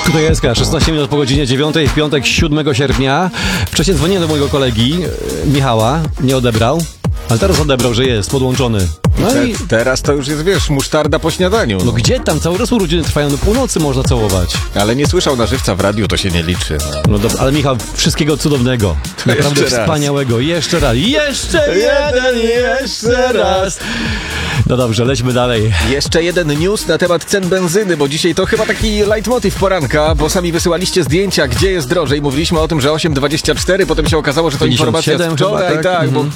Tutaj jest 16 minut po godzinie 9 w piątek 7 sierpnia. Wcześniej dzwoniłem do mojego kolegi Michała, nie odebrał, ale teraz odebrał, że jest podłączony. No i Teraz to już jest, wiesz, musztarda po śniadaniu. no gdzie tam? Cały czas urodziny trwają, do północy można całować. Ale nie słyszał na żywca w radiu, to się nie liczy. No dobra, ale Michał, wszystkiego cudownego. Naprawdę jeszcze raz. wspaniałego. Jeszcze raz. Jeszcze jeden, jeszcze raz. No dobrze, lećmy dalej. Jeszcze jeden news na temat cen benzyny, bo dzisiaj to chyba taki leitmotiv poranka, bo sami wysyłaliście zdjęcia, gdzie jest drożej. Mówiliśmy o tym, że 8,24, potem się okazało, że to informacja z 57 wczoraj, chyba, tak? bo